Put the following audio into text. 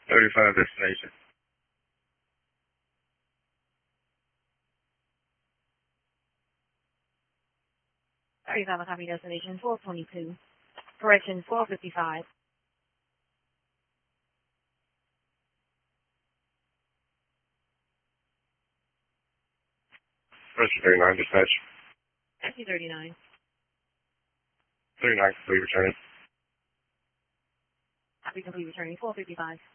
35 destination. Copy destination 1222. Correction 1255. Pressure 39 dispatch. Copy 39. 39 complete returning. Copy complete returning 1255.